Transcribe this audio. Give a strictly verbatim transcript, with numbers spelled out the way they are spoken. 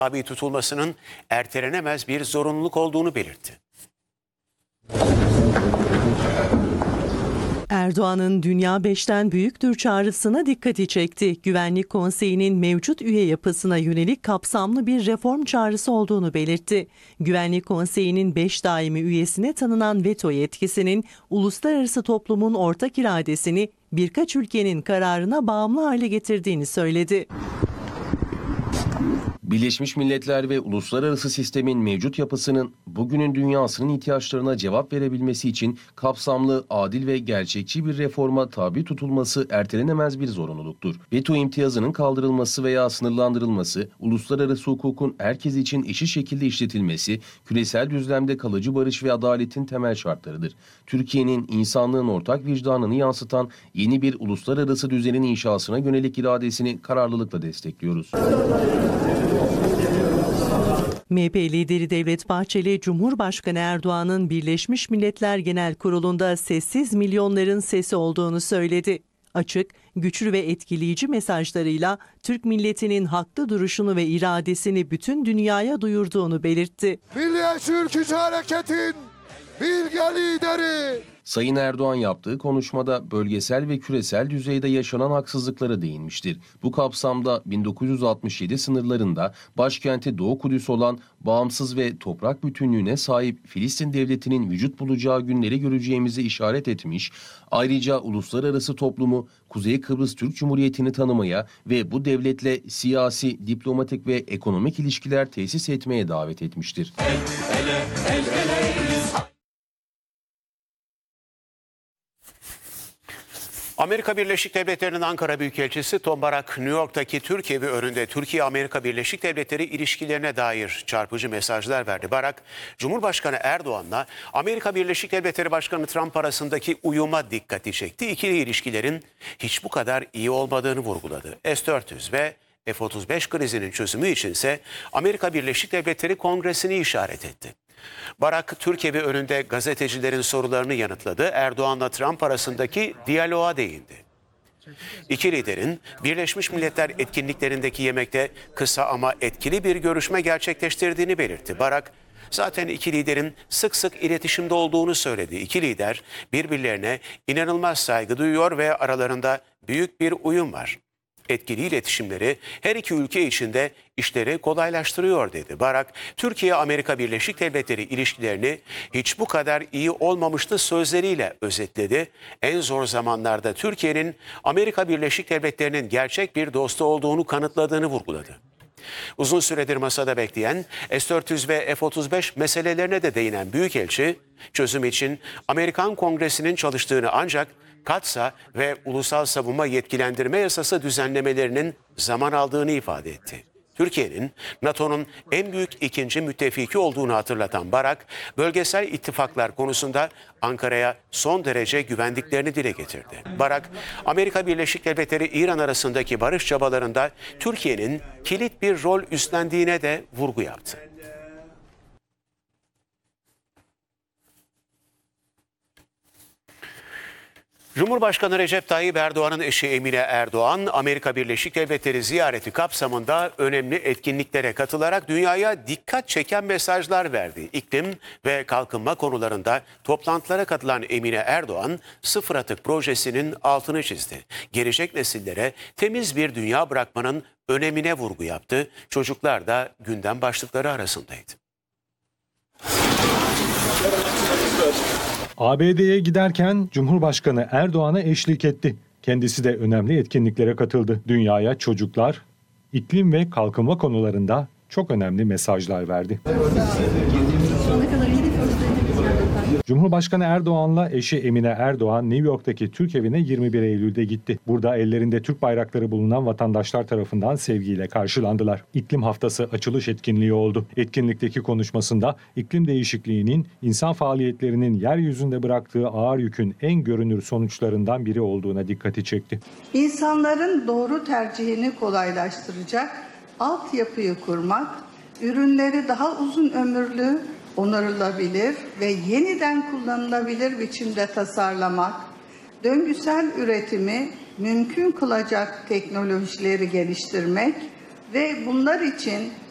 tabi tutulmasının ertelenemez bir zorunluluk olduğunu belirtti. Erdoğan'ın Dünya beşten büyüktür çağrısına dikkati çekti. Güvenlik Konseyi'nin mevcut üye yapısına yönelik kapsamlı bir reform çağrısı olduğunu belirtti. Güvenlik Konseyi'nin beş daimi üyesine tanınan veto yetkisinin uluslararası toplumun ortak iradesini birkaç ülkenin kararına bağımlı hale getirdiğini söyledi. Birleşmiş Milletler ve uluslararası sistemin mevcut yapısının bugünün dünyasının ihtiyaçlarına cevap verebilmesi için kapsamlı, adil ve gerçekçi bir reforma tabi tutulması ertelenemez bir zorunluluktur. Veto imtiyazının kaldırılması veya sınırlandırılması, uluslararası hukukun herkes için eşit şekilde işletilmesi, küresel düzlemde kalıcı barış ve adaletin temel şartlarıdır. Türkiye'nin insanlığın ortak vicdanını yansıtan yeni bir uluslararası düzenin inşasına yönelik iradesini kararlılıkla destekliyoruz. M H P lideri Devlet Bahçeli, Cumhurbaşkanı Erdoğan'ın Birleşmiş Milletler Genel Kurulu'nda sessiz milyonların sesi olduğunu söyledi. Açık, güçlü ve etkileyici mesajlarıyla Türk milletinin haklı duruşunu ve iradesini bütün dünyaya duyurduğunu belirtti. Milliyetçi Ülkücü Hareket'in bilge lideri. Sayın Erdoğan yaptığı konuşmada bölgesel ve küresel düzeyde yaşanan haksızlıklara değinmiştir. Bu kapsamda bin dokuz yüz altmış yedi sınırlarında başkenti Doğu Kudüs olan bağımsız ve toprak bütünlüğüne sahip Filistin Devleti'nin vücut bulacağı günleri göreceğimizi işaret etmiş, ayrıca uluslararası toplumu Kuzey Kıbrıs Türk Cumhuriyeti'ni tanımaya ve bu devletle siyasi, diplomatik ve ekonomik ilişkiler tesis etmeye davet etmiştir. El, ele, el, eleyiz. Amerika Birleşik Devletleri'nin Ankara Büyükelçisi Tom Barak, New York'taki Türk evi önünde Türkiye-Amerika Birleşik Devletleri ilişkilerine dair çarpıcı mesajlar verdi. Barak, Cumhurbaşkanı Erdoğan'la Amerika Birleşik Devletleri Başkanı Trump arasındaki uyuma dikkati çekti. İkili ilişkilerin hiç bu kadar iyi olmadığını vurguladı. S dört yüz ve F otuz beş krizinin çözümü içinse Amerika Birleşik Devletleri Kongresi'ni işaret etti. Barak, Türk evi önünde gazetecilerin sorularını yanıtladı. Erdoğan'la Trump arasındaki diyaloğa değindi. İki liderin Birleşmiş Milletler etkinliklerindeki yemekte kısa ama etkili bir görüşme gerçekleştirdiğini belirtti. Barak, zaten iki liderin sık sık iletişimde olduğunu söyledi. İki lider birbirlerine inanılmaz saygı duyuyor ve aralarında büyük bir uyum var. Etkili iletişimleri her iki ülke için de işleri kolaylaştırıyor dedi. Barak, Türkiye-Amerika Birleşik Devletleri ilişkilerini hiç bu kadar iyi olmamıştı sözleriyle özetledi. En zor zamanlarda Türkiye'nin Amerika Birleşik Devletleri'nin gerçek bir dostu olduğunu kanıtladığını vurguladı. Uzun süredir masada bekleyen S dört yüz ve F otuz beş meselelerine de değinen Büyükelçi, çözüm için Amerikan Kongresi'nin çalıştığını ancak Katsa ve Ulusal Savunma Yetkilendirme Yasası düzenlemelerinin zaman aldığını ifade etti. Türkiye'nin NATO'nun en büyük ikinci müttefiki olduğunu hatırlatan Barak, bölgesel ittifaklar konusunda Ankara'ya son derece güvendiklerini dile getirdi. Barak, Amerika Birleşik Devletleri-İran arasındaki barış çabalarında Türkiye'nin kilit bir rol üstlendiğine de vurgu yaptı. Cumhurbaşkanı Recep Tayyip Erdoğan'ın eşi Emine Erdoğan, Amerika Birleşik Devletleri ziyareti kapsamında önemli etkinliklere katılarak dünyaya dikkat çeken mesajlar verdi. İklim ve kalkınma konularında toplantılara katılan Emine Erdoğan, sıfır atık projesinin altını çizdi. Gelecek nesillere temiz bir dünya bırakmanın önemine vurgu yaptı. Çocuklar da gündem başlıkları arasındaydı. A B D'ye giderken Cumhurbaşkanı Erdoğan'a eşlik etti. Kendisi de önemli etkinliklere katıldı. Dünyaya çocuklar, iklim ve kalkınma konularında çok önemli mesajlar verdi. Cumhurbaşkanı Erdoğan'la eşi Emine Erdoğan New York'taki Türk evine yirmi bir Eylül'de gitti. Burada ellerinde Türk bayrakları bulunan vatandaşlar tarafından sevgiyle karşılandılar. İklim Haftası açılış etkinliği oldu. Etkinlikteki konuşmasında iklim değişikliğinin insan faaliyetlerinin yeryüzünde bıraktığı ağır yükün en görünür sonuçlarından biri olduğuna dikkati çekti. İnsanların doğru tercihini kolaylaştıracak altyapıyı kurmak, ürünleri daha uzun ömürlü, onarılabilir ve yeniden kullanılabilir biçimde tasarlamak, döngüsel üretimi mümkün kılacak teknolojileri geliştirmek ve bunlar için